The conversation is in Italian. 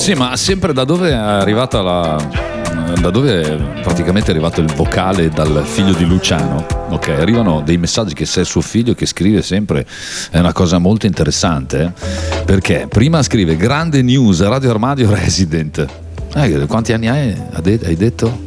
Sì, ma sempre da dove è arrivata da dove è praticamente arrivato il vocale dal figlio di Luciano? Ok, arrivano dei messaggi che se è suo figlio che scrive sempre, è una cosa molto interessante, perché prima scrive grande news Radio Armadio Resident. Quanti anni hai detto?